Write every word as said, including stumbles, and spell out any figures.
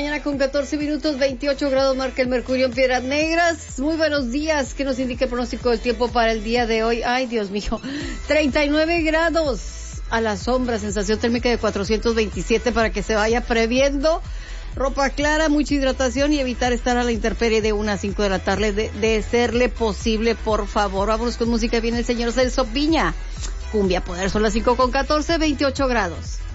mañana con catorce minutos, veintiocho grados marca el mercurio en Piedras Negras. Muy buenos días, ¿qué nos indica el pronóstico del tiempo para el día de hoy? Ay, Dios mío, treinta y nueve grados a la sombra, sensación térmica de cuatrocientos veintisiete para que se vaya previendo. Ropa clara, mucha hidratación y evitar estar a la intemperie de una a cinco de la tarde, de, de serle posible, por favor. Vámonos con música, viene el señor Celso Piña. Cumbia Poder, son las cinco con catorce, veintiocho grados.